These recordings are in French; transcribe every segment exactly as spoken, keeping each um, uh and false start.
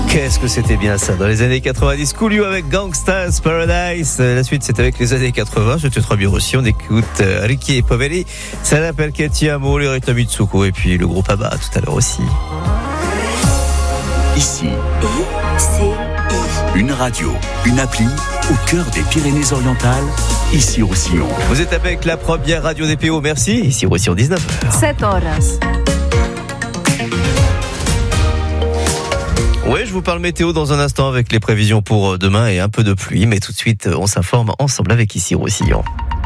Qu'est-ce que c'était bien ça dans les années quatre-vingt-dix. Coolio avec Gangsta's Paradise. La suite, c'est avec les années quatre-vingts. C'était très bien aussi. On écoute euh, Ricky et Poveri. Ça l'appelle Katia Amo, les Rita Mitsuko et puis le groupe ABBA tout à l'heure aussi. Ici, une radio, une appli au cœur des Pyrénées-Orientales, ici Roussillon. Vous êtes avec la première radio des P O, merci. Ici Roussillon, dix-neuf heures. sept heures. Oui, je vous parle météo dans un instant avec les prévisions pour demain et un peu de pluie. Mais tout de suite, on s'informe ensemble avec ici Roussillon.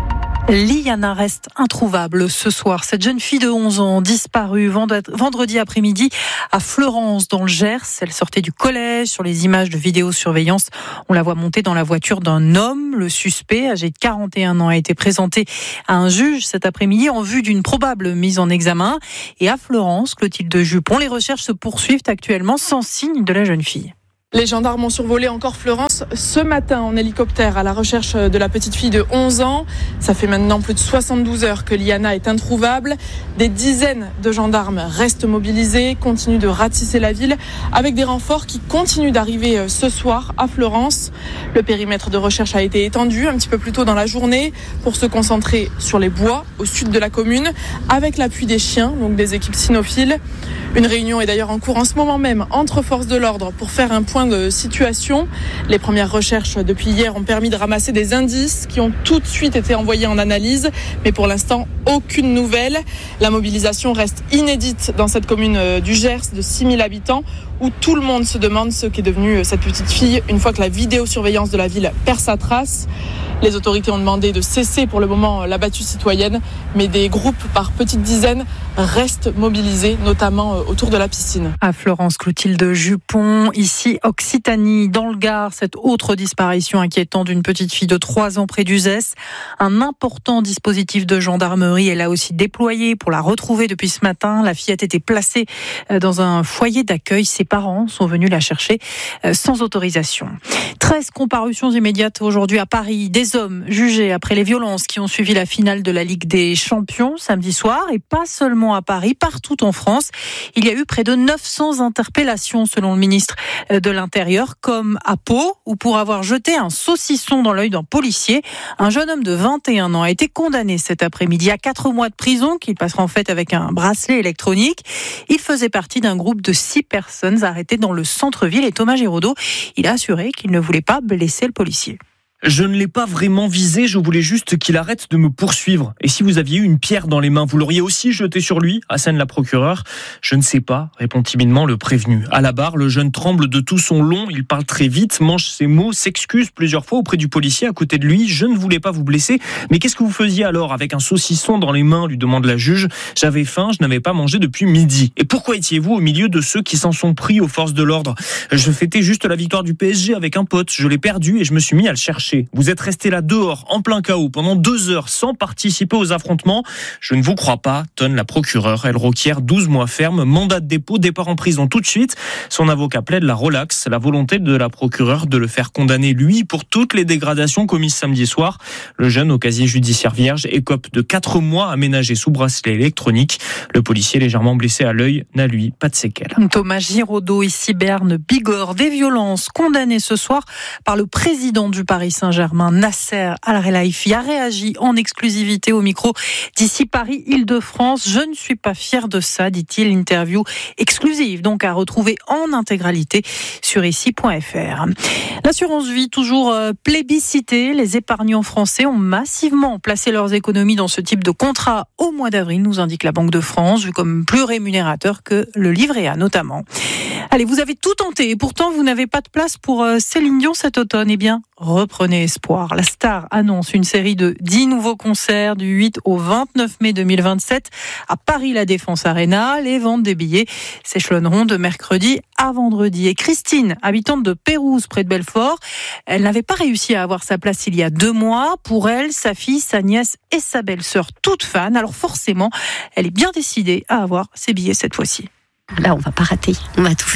Liana reste introuvable ce soir. Cette jeune fille de onze ans disparue vendredi après-midi à Fleurance dans le Gers. Elle sortait du collège. Sur les images de vidéosurveillance, on la voit monter dans la voiture d'un homme. Le suspect, âgé de quarante et un ans, a été présenté à un juge cet après-midi en vue d'une probable mise en examen. Et à Fleurance, Clotilde Jupon, les recherches se poursuivent actuellement sans signe de la jeune fille. Les gendarmes ont survolé encore Fleurance ce matin en hélicoptère à la recherche de la petite fille de onze ans. Ça fait maintenant plus de soixante-douze heures que Liana est introuvable. Des dizaines de gendarmes restent mobilisés, continuent de ratisser la ville avec des renforts qui continuent d'arriver ce soir à Fleurance. Le périmètre de recherche a été étendu un petit peu plus tôt dans la journée pour se concentrer sur les bois au sud de la commune avec l'appui des chiens, donc des équipes cynophiles. Une réunion est d'ailleurs en cours en ce moment même entre forces de l'ordre pour faire un point de situation. Les premières recherches depuis hier ont permis de ramasser des indices qui ont tout de suite été envoyés en analyse, mais pour l'instant, aucune nouvelle. La mobilisation reste inédite dans cette commune du Gers de six mille habitants où tout le monde se demande ce qu'est devenue cette petite fille une fois que la vidéosurveillance de la ville perd sa trace. Les autorités ont demandé de cesser pour le moment la battue citoyenne, mais des groupes par petites dizaines restent mobilisés, notamment autour de la piscine. À Fleurance, Clotilde Jupon, ici Occitanie, dans le Gard, cette autre disparition inquiétante d'une petite fille de trois ans près d'Uzès. Un important dispositif de gendarmerie est là aussi déployé pour la retrouver depuis ce matin. La fillette était placée dans un foyer d'accueil. Ses parents sont venus la chercher sans autorisation. treize comparutions immédiates aujourd'hui à Paris. Des hommes jugés après les violences qui ont suivi la finale de la Ligue des Champions samedi soir. Et pas seulement à Paris, partout en France. Il y a eu près de neuf cents interpellations selon le ministre de l'Intérieur, comme à Pau, où pour avoir jeté un saucisson dans l'œil d'un policier, un jeune homme de vingt et un ans a été condamné cet après-midi à quatre mois de prison, qu'il passera en fait avec un bracelet électronique. Il faisait partie d'un groupe de six personnes arrêtées dans le centre-ville et Thomas Giraudot, il a assuré qu'il ne voulait pas blesser le policier. Je ne l'ai pas vraiment visé, je voulais juste qu'il arrête de me poursuivre. Et si vous aviez eu une pierre dans les mains, vous l'auriez aussi jetée sur lui, assène la procureure. Je ne sais pas, répond timidement le prévenu. À la barre, le jeune tremble de tout son long, il parle très vite, mange ses mots, s'excuse plusieurs fois auprès du policier à côté de lui. Je ne voulais pas vous blesser, mais qu'est-ce que vous faisiez alors avec un saucisson dans les mains, lui demande la juge. J'avais faim, je n'avais pas mangé depuis midi. Et pourquoi étiez-vous au milieu de ceux qui s'en sont pris aux forces de l'ordre? Je fêtais juste la victoire du P S G avec un pote, je l'ai perdu et je me suis mis à le chercher. Vous êtes resté là dehors, en plein chaos, pendant deux heures, sans participer aux affrontements. Je ne vous crois pas, tonne la procureure. Elle requiert douze mois ferme, mandat de dépôt, départ en prison tout de suite. Son avocat plaide la relaxe, la volonté de la procureure de le faire condamner, lui, pour toutes les dégradations commises samedi soir. Le jeune, au casier judiciaire vierge, écope de quatre mois aménagé sous bracelet électronique. Le policier, légèrement blessé à l'œil, n'a lui pas de séquelles. Thomas Giraudot, ici Berne, Bigorre, des violences condamnées ce soir par le président du Paris Saint-Germain, Nasser Al-Khelaifi, a réagi en exclusivité au micro d'ici Paris-Île-de-France. Je ne suis pas fier de ça, dit-il. Interview exclusive, donc à retrouver en intégralité sur ici point f r. L'assurance vie, toujours plébiscitée. Les épargnants français ont massivement placé leurs économies dans ce type de contrat au mois d'avril, nous indique la Banque de France, vu comme plus rémunérateur que le livret A notamment. Allez, vous avez tout tenté et pourtant vous n'avez pas de place pour Céline Dion cet automne. Eh bien, reprenez espoir. La star annonce une série de dix nouveaux concerts du huit au vingt-neuf mai deux mille vingt-sept à Paris La Défense Arena. Les ventes des billets s'échelonneront de mercredi à vendredi. Et Christine, habitante de Pérouse près de Belfort, elle n'avait pas réussi à avoir sa place il y a deux mois. Pour elle, sa fille, sa nièce et sa belle-sœur, toutes fans. Alors forcément, elle est bien décidée à avoir ses billets cette fois-ci. Là, on va pas rater, on va tout faire.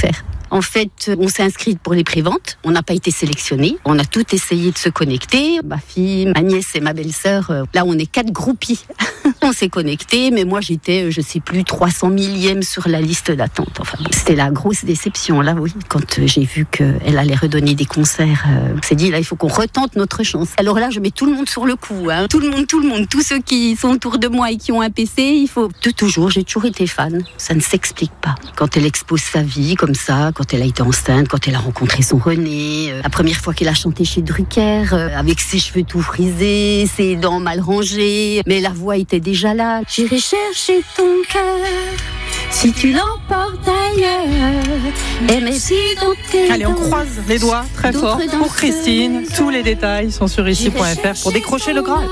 En fait, on s'est inscrite pour les préventes. On n'a pas été sélectionnés. On a tout essayé de se connecter. Ma fille, ma nièce et ma belle-sœur, là, on est quatre groupies. On s'est connectés, mais moi, j'étais, je sais plus, trois cents millième sur la liste d'attente. Enfin, c'était la grosse déception, là, oui. Quand j'ai vu qu'elle allait redonner des concerts, on s'est dit, là, il faut qu'on retente notre chance. Alors là, je mets tout le monde sur le coup, hein. Tout le monde, tout le monde, tous ceux qui sont autour de moi et qui ont un P C, il faut de toujours, j'ai toujours été fan. Ça ne s'explique pas. Quand elle expose sa vie comme ça, quand elle a été enceinte, quand elle a rencontré son René, euh, la première fois qu'elle a chanté chez Drucker, euh, avec ses cheveux tout frisés, ses dents mal rangées, mais la voix était déjà là. J'irai chercher ton cœur si tu l'emportes ailleurs. Et mais si dans tes Allez, on croise les doigts très fort pour Christine. Tous les détails sont sur ici point f r pour décrocher le Graal.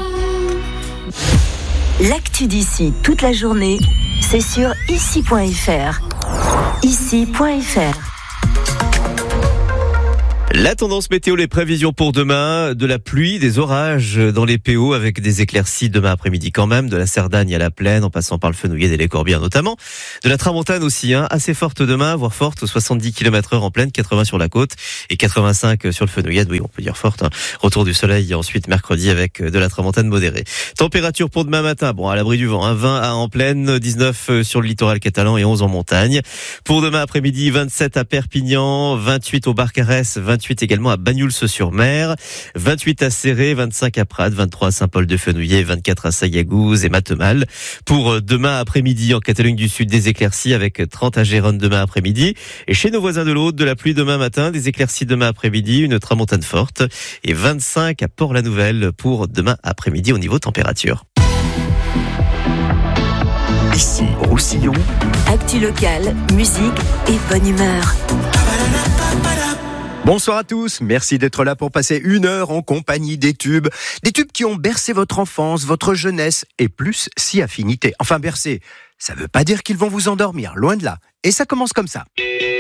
L'actu d'ici toute la journée, c'est sur ici point f r. ici point f r. La tendance météo, les prévisions pour demain, de la pluie, des orages dans les P O avec des éclaircies demain après-midi quand même, de la Cerdagne à la Plaine en passant par le Fenouillet et les Corbières notamment. De la Tramontane aussi, hein, assez forte demain, voire forte, soixante-dix kilomètres heure en plaine, quatre-vingts sur la côte et quatre-vingt-cinq sur le Fenouillet. Oui, on peut dire forte. Hein. Retour du soleil ensuite mercredi avec de la Tramontane modérée. Température pour demain matin, bon à l'abri du vent, hein, vingt en plaine, dix-neuf sur le littoral catalan et onze en montagne. Pour demain après-midi, vingt-sept à Perpignan, vingt-huit au Barcarès, vingt-huit également à Banyuls-sur-Mer, vingt-huit à Céré, vingt-cinq à Prades, vingt-trois à Saint-Paul-de-Fenouillet, vingt-quatre à Sayagouz et Matemal. Pour demain après-midi en Catalogne du Sud, des éclaircies avec trente à Gérone demain après-midi. Et chez nos voisins de l'Aude, de la pluie demain matin, des éclaircies demain après-midi, une tramontane forte et vingt-cinq à Port-la-Nouvelle pour demain après-midi au niveau température. Ici, Roussillon. Actu locale, musique et bonne humeur. Bonsoir à tous, merci d'être là pour passer une heure en compagnie des tubes. Des tubes qui ont bercé votre enfance, votre jeunesse et plus si affinité. Enfin bercé, ça veut pas dire qu'ils vont vous endormir, loin de là. Et ça commence comme ça.